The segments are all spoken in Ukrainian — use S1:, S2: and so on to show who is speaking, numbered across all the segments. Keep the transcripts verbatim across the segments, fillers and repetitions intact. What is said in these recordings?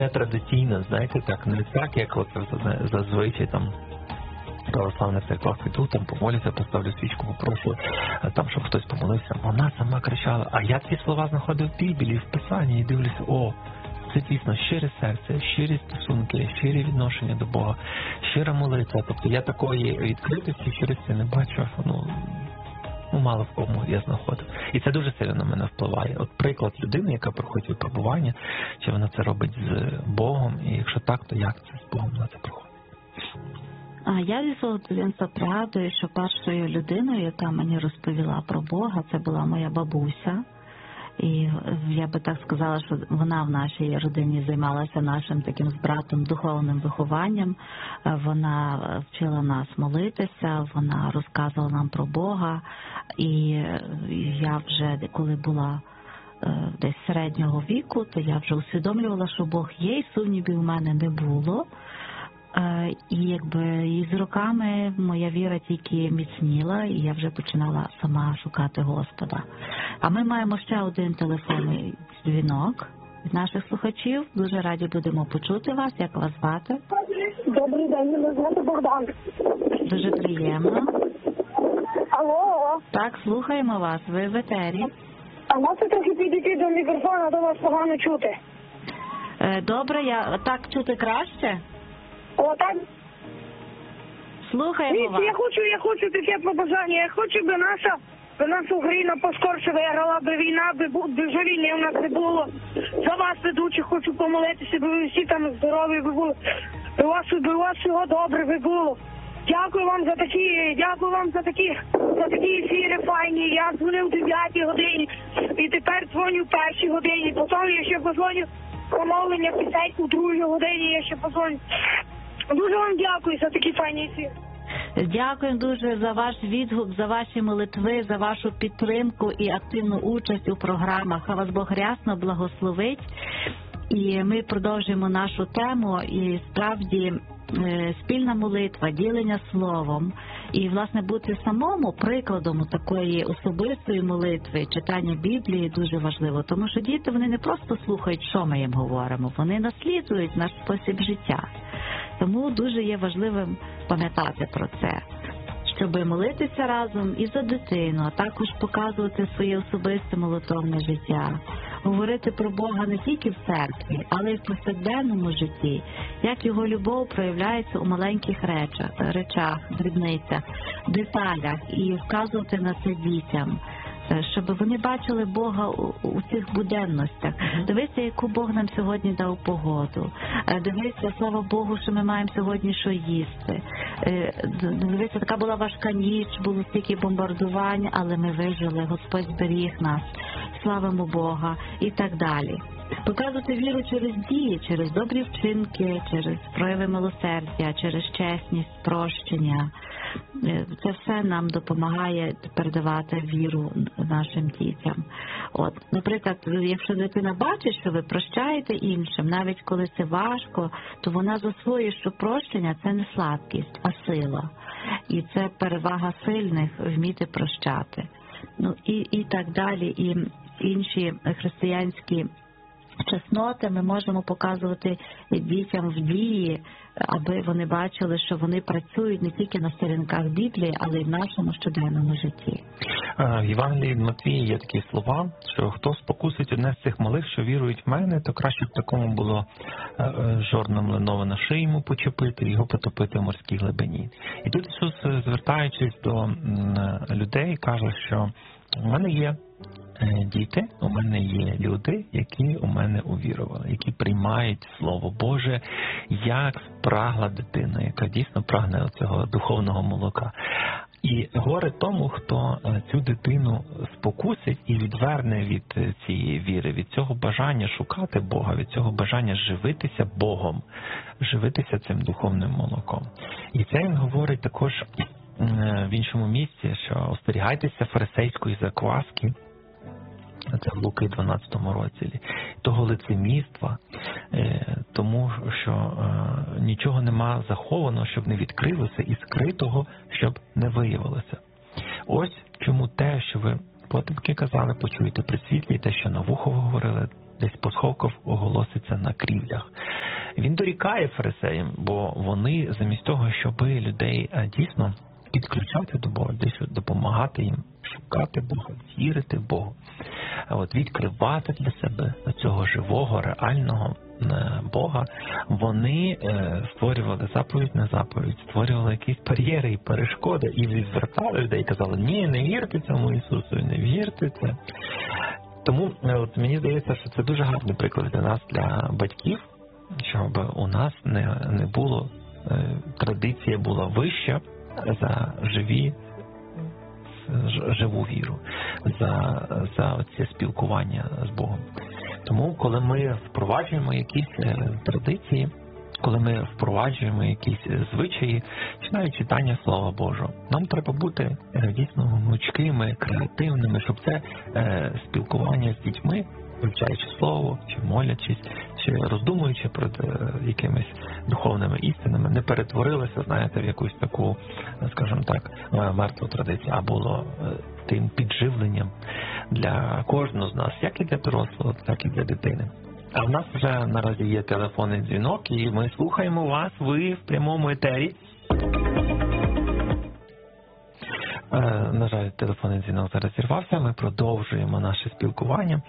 S1: традиційно, знаєте, так, не так, як от зазвичай там в православних церквах піду, там помоляться, поставлю свічку, попрошу, там, щоб хтось помолився. Вона сама кричала, а я ці слова знаходив в Біблії, в Писанні, і дивлюся, о, це дійсно щире серце, щирі стосунки, щирі відношення до Бога, щира молитва. Тобто я такої відкритості, щирості не бачу, ну, ну, мало в кому я знаходив. І це дуже сильно на мене впливає. От приклад людини, яка проходить випробування, чи вона це робить з Богом, і якщо так, то як це з Богом вона це проходить?
S2: А я зі свого дитинства пригадую, що першою людиною, яка мені розповіла про Бога, це була моя бабуся. І я би так сказала, що вона в нашій родині займалася нашим таким з братом духовним вихованням. Вона вчила нас молитися, вона розказувала нам про Бога. І я вже, коли була десь середнього віку, то я вже усвідомлювала, що Бог є, і сумнівів у мене не було. І якби і з роками моя віра тільки міцніла, і я вже починала сама шукати Господа. А ми маємо ще один телефонний дзвінок від наших слухачів. Дуже раді будемо почути вас. Як вас звати?
S3: Добрий день, мене звати Богдан.
S2: Дуже приємно.
S3: Алло.
S2: Так, слухаємо вас. Ви в етері.
S3: А можете трохи підійти до мікрофона, до вас погано чути.
S2: Добре, я так чути краще?
S3: О, так.
S2: Слухаємо
S3: Дивіться,
S2: вас.
S3: я хочу, я хочу таке побажання. Я хочу, би наша, би наша Україна поскорше виграла, би війна, би, би вже війни у нас не було. За вас, ведучі, хочу помолитися, би ви всі там здорові би були. Би у вас, би у вас всього добре би було. Дякую вам за такі, дякую вам за такі, за такі ефіри файні. Я дзвонив в дев'ятій годині і тепер дзвоню в першій годині. Потім я ще позвоню промовлення пісень у другій годині, я ще позвоню. Дуже вам дякую за такі файні ефіри.
S2: Дякую дуже за ваш відгук, за ваші молитви, за вашу підтримку і активну участь у програмах. Хай вас Бог рясно благословить. І ми продовжуємо нашу тему. І справді спільна молитва, ділення словом і, власне, бути самому прикладом такої особистої молитви, читання Біблії дуже важливо, тому що діти, вони не просто слухають, що ми їм говоримо, вони наслідують наш спосіб життя. Тому дуже є важливим пам'ятати про це, щоб молитися разом і за дитину, а також показувати своє особисте молитовне життя, говорити про Бога не тільки в церкві, але й в повсякденному житті, як його любов проявляється у маленьких речах, речах, дрібницях, деталях, і вказувати на це дітям, щоб вони бачили Бога у, у цих буденностях. Дивися, яку Бог нам сьогодні дав погоду. Дивися, слава Богу, що ми маємо сьогодні що їсти. Дивися, така була важка ніч, було стільки бомбардувань, але ми вижили, Господь зберіг нас. Славимо Бога і так далі. Показувати віру через дії, через добрі вчинки, через прояви милосердя, через чесність, прощення. Це все нам допомагає передавати віру нашим дітям. От, наприклад, якщо дитина бачить, що ви прощаєте іншим, навіть коли це важко, то вона засвоює, що прощення – це не слабкість, а сила. І це перевага сильних – вміти прощати. Ну, і, і так далі, і інші християнські чесноти ми можемо показувати дітям в дії, аби вони бачили, що вони працюють не тільки на сторінках Біблії, але й в нашому щоденному житті.
S1: В Євангелії від Матвія є такі слова, що хто спокусить одне з цих малих, що вірують в мене, то краще б такому було жорном млинове на шиї йому почепити, його потопити в морській глибині. І тут Ісус, звертаючись до людей, каже, що у мене є діти, у мене є люди, які у мене увірували, які приймають Слово Боже, як спрагла дитина, яка дійсно прагне цього духовного молока. І горе тому, хто цю дитину спокусить і відверне від цієї віри, від цього бажання шукати Бога, від цього бажання живитися Богом, живитися цим духовним молоком. І це він говорить також в іншому місці, що остерігайтеся фарисейської закваски, це в Луки дванадцятому розділі, того лицемірства, тому що нічого нема захованого, щоб не відкрилося, і скритого, щоб не виявилося. Ось чому те, що ви потемки казали, почуєте при світлі, те, що на вухо говорили, десь по сховках оголоситься на крівлях. Він дорікає фарисеям, бо вони замість того, щоб людей дійсно підключати до Бога, десь допомагати їм шукати Бога, вірити в Бога, от відкривати для себе цього живого, реального Бога, вони створювали заповідь на заповідь, створювали якісь бар'єри і перешкоди, і відвертали людей, і казали, ні, не вірте цьому Ісусу, не вірте це. Тому от, мені здається, що це дуже гарний приклад для нас, для батьків, щоб у нас не, не було, традиція була вища за живі, живу віру, за, за це спілкування з Богом. Тому, коли ми впроваджуємо якісь традиції, коли ми впроваджуємо якісь звичаї, чи навіть читання Слова Божого, нам треба бути дійсно гнучкими, креативними, щоб це е, спілкування з дітьми, вивчаючи слово, чи молячись, чи роздумуючи про якимись духовними істинами, не перетворилося, знаєте, в якусь таку, скажімо так, мертву традицію, а було тим підживленням для кожного з нас, як і для дорослого, так і для дитини. А в нас вже наразі є телефонний дзвінок, і ми слухаємо вас, ви в прямому етері. На жаль, телефонний дзвінок зараз зірвався, ми продовжуємо наше спілкування.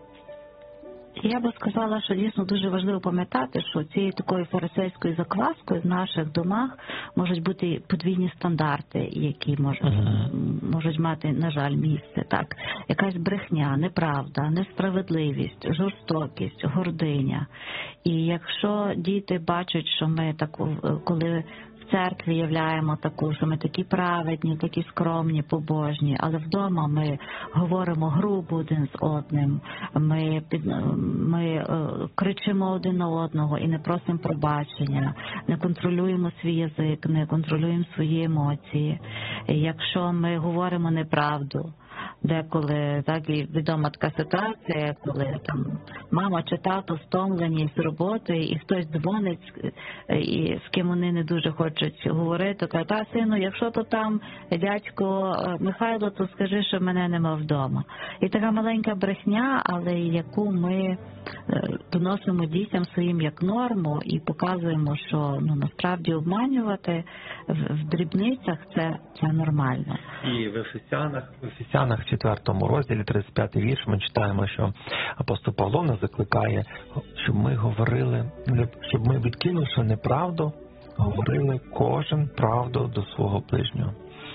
S2: Я би сказала, що дійсно дуже важливо пам'ятати, що цією такою фарисейською закваскою в наших домах можуть бути подвійні стандарти, які можуть, uh-huh. можуть мати, на жаль, місце. Так, якась брехня, неправда, несправедливість, жорстокість, гординя. І якщо діти бачать, що ми таку, коли в церкві являємо таку, що ми такі праведні, такі скромні, побожні, але вдома ми говоримо грубо один з одним, ми, під, ми е, кричимо один на одного і не просимо пробачення, не контролюємо свій язик, не контролюємо свої емоції. І якщо ми говоримо неправду, деколи так і відома така ситуація, коли там мама чи тато стомлені з роботи, і хтось дзвонить, і з ким вони не дуже хочуть говорити, каже, та, сину, якщо то там дядько Михайло, то скажи, що мене нема вдома. І така маленька брехня, але яку ми доносимо дітям своїм як норму і показуємо, що ну насправді обманювати в, в дрібницях це, це нормально.
S1: І в Ефесянах, в Ефесянах четвертому розділі, тридцять п'ятий вірш, ми читаємо, що апостол Павло нас закликає, щоб ми говорили, щоб ми, відкинувши неправду, говорили кожен правду до свого ближнього.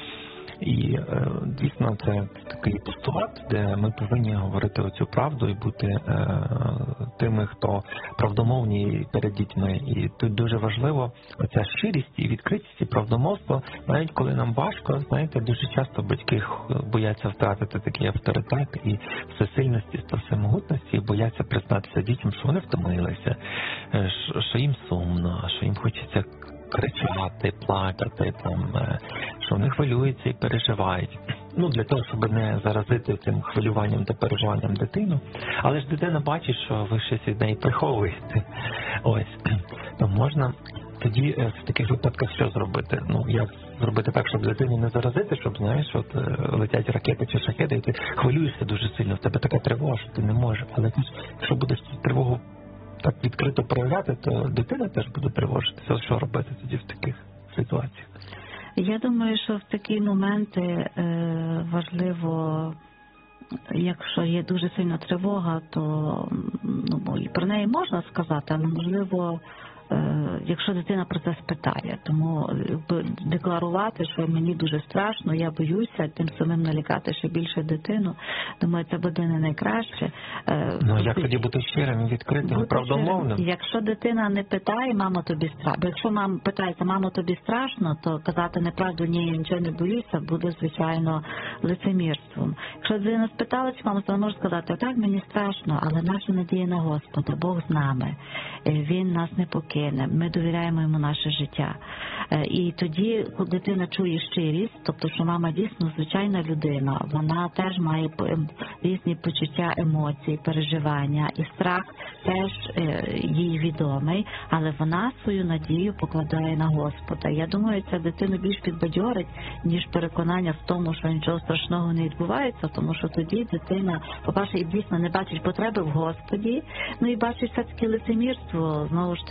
S1: І е, дійсно це такий постулат, де ми повинні говорити оцю правду і бути е, тими, хто правдомовні перед дітьми. І тут дуже важливо оця щирість і відкритість і правдомовство, навіть коли нам важко, знаєте, дуже часто батьки бояться втратити такий авторитет і всесильності та всемогутності, і бояться признатися дітям, що вони втомилися, що їм сумно, що їм хочеться кричати, плакати, там, що вони хвилюються і переживають. Ну, для того, щоб не заразити цим хвилюванням та переживанням дитину. Але ж дитина бачить, що ви щось від неї приховуєте. Ось. То можна тоді в таких випадках що зробити? Ну, як зробити так, щоб дитину не заразити, щоб, знаєш, от летять ракети чи шахеди, і ти хвилюєшся дуже сильно, в тебе така тривога, що ти не можеш. Але ти, якщо будеш цю тривогу так відкрито проявляти, то дитина теж буде тривожитися. Що робити тоді в таких ситуаціях?
S2: Я думаю, що в такі моменти е, важливо, якщо є дуже сильна тривога, то ну, і про неї можна сказати, але можливо, е, якщо дитина про це спитає. Тому декларувати, що мені дуже страшно, я боюся, тим самим налякати ще більше дитину, думаю, це буде не найкраще.
S1: Ну, як тоді бути щирим, відкритим, правдомовним?
S2: Якщо дитина не питає, мамо, тобі страшно, бо якщо мама питається, мамо, тобі страшно, то казати неправду, ні, я нічого не боюся, буде, звичайно, лицемірством. Якщо дитина спиталася, мамо, то може сказати, так, мені страшно, але наша надія на Господа, Бог з нами, Він нас не покине. дитини. Ми довіряємо йому наше життя. Е, І тоді, коли дитина чує щирість, тобто, що мама дійсно звичайна людина, вона теж має по- ем, різні почуття, емоції, переживання, і страх теж е, їй відомий, але вона свою надію покладає на Господа. Я думаю, ця дитина більш підбадьорить, ніж переконання в тому, що нічого страшного не відбувається, тому що тоді дитина, по-перше, і дійсно не бачить потреби в Господі, ну і бачить все-таки лицемірство, знову ж